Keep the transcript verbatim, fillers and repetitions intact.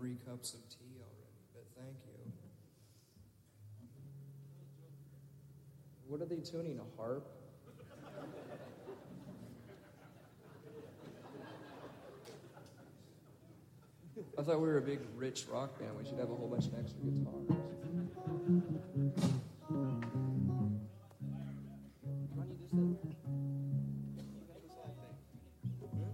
three cups of tea already, but thank you. What are they tuning, a harp? I thought we were a big, rich rock band. We should have a whole bunch of extra guitars.